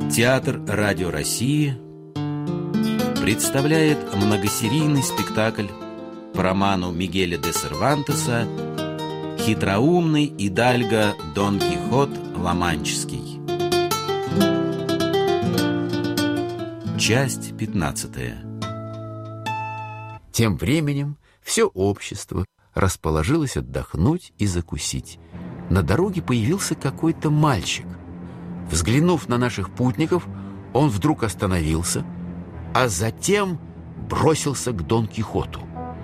Театр Радио России представляет многосерийный спектакль по роману Мигеля де Сервантеса «Хитроумный идальго Дон Кихот Ла-Манческий». Часть 15. Тем временем все общество расположилось отдохнуть и закусить. На дороге появился какой-то мальчик. Взглянув на наших путников, он вдруг остановился, а затем бросился к Дон Кихоту.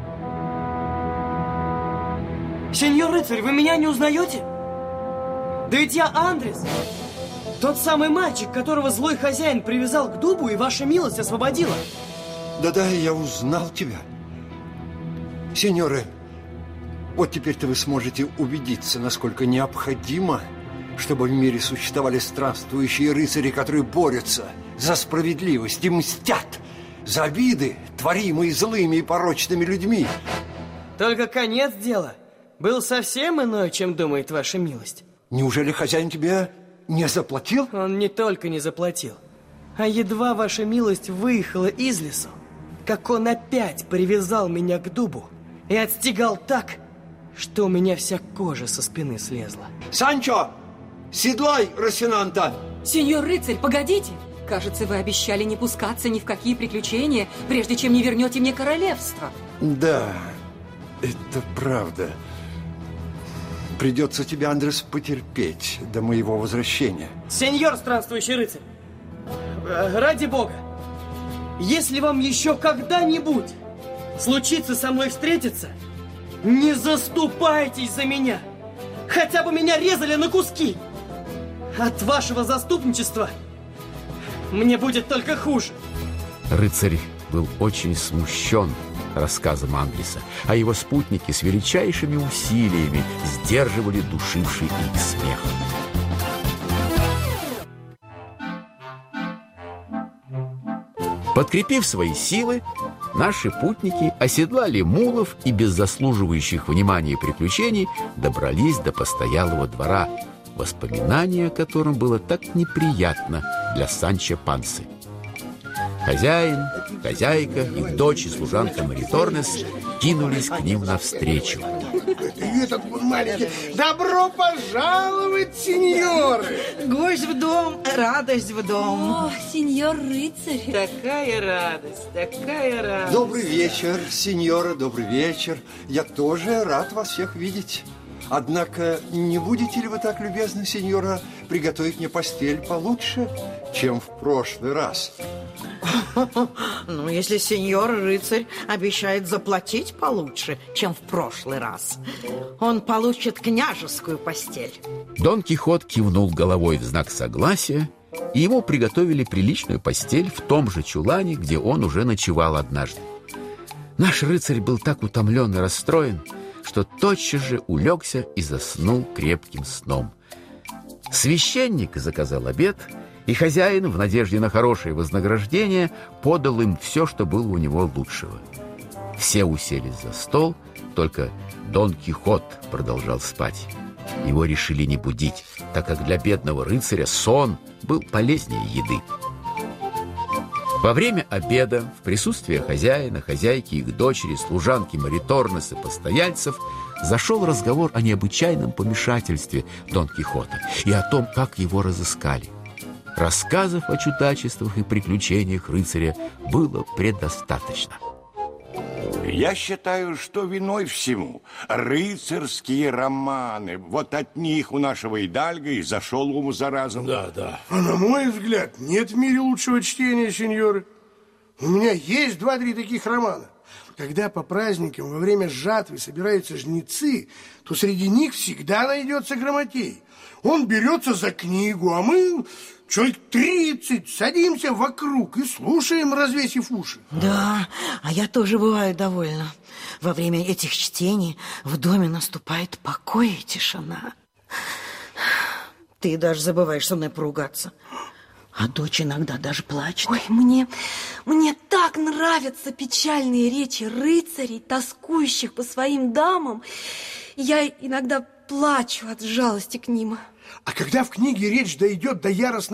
Сеньор рыцарь, вы меня не узнаете? Да ведь я Андрес, тот самый мальчик, которого злой хозяин привязал к дубу и ваша милость освободила. Да-да, я узнал тебя. Сеньоры, вот теперь-то вы сможете убедиться, насколько необходимо, чтобы в мире существовали странствующие рыцари, которые борются за справедливость и мстят за обиды, творимые злыми и порочными людьми. Только конец дела был совсем иной, чем думает ваша милость. Неужели хозяин тебе не заплатил? Он не только не заплатил, а едва ваша милость выехала из лесу, как он опять привязал меня к дубу и отстегал так, что у меня вся кожа со спины слезла. Санчо, седлай Росинанта! Сеньор рыцарь, погодите! Кажется, вы обещали не пускаться ни в какие приключения, прежде чем не вернете мне королевство. Да, это правда. Придется тебе, Андрес, потерпеть до моего возвращения. Сеньор странствующий рыцарь, ради бога, если вам еще когда-нибудь случится со мной встретиться, не заступайтесь за меня. Хотя бы меня резали на куски. От вашего заступничества мне будет только хуже. Рыцарь был очень смущен рассказом Андреса, а его спутники с величайшими усилиями сдерживали душивший их смех. Подкрепив свои силы, наши путники оседлали мулов и без заслуживающих внимания приключений добрались до постоялого двора, воспоминание о котором было так неприятно для Санчо Пансы. Хозяин, хозяйка, их дочь и служанка Мариторнес кинулись к ним навстречу. Этот вот маленький. Добро пожаловать, сеньоры! Гость в дом, радость в дом. О, сеньор рыцарь! Такая радость, такая радость. Добрый вечер, сеньора, добрый вечер. Я тоже рад вас всех видеть. Однако, не будете ли вы так любезны, сеньора, приготовить мне постель получше, чем в прошлый раз? Ну, если сеньор-рыцарь обещает заплатить получше, чем в прошлый раз, он получит княжескую постель. Дон Кихот кивнул головой в знак согласия, и ему приготовили приличную постель в том же чулане, где он уже ночевал однажды. Наш рыцарь был так утомлен и расстроен, что тотчас же улегся и заснул крепким сном. Священник заказал обед, и хозяин, в надежде на хорошее вознаграждение, подал им все, что было у него лучшего. Все уселись за стол, только Дон Кихот продолжал спать. Его решили не будить, так как для бедного рыцаря сон был полезнее еды. Во время обеда, в присутствии хозяина, хозяйки, их дочери, служанки Мариторнес и постояльцев, зашел разговор о необычайном помешательстве Дон Кихота и о том, как его разыскали. Рассказов о чудачествах и приключениях рыцаря было предостаточно. Я считаю, что виной всему рыцарские романы. Вот от них у нашего идальго и зашел ум за разум. Да. А на мой взгляд, нет в мире лучшего чтения, сеньоры. У меня есть 2-3 таких романа. Когда по праздникам во время жатвы собираются жнецы, то среди них всегда найдется грамотей. Он берется за книгу, а мы, человек 30, садимся вокруг и слушаем, развесив уши. Да, а я тоже бываю довольна. Во время этих чтений в доме наступает покой и тишина. Ты даже забываешь со мной поругаться. А дочь иногда даже плачет. Ой, мне так нравятся печальные речи рыцарей, тоскующих по своим дамам. Я иногда плачу от жалости к ним. А когда в книге речь дойдет до яростной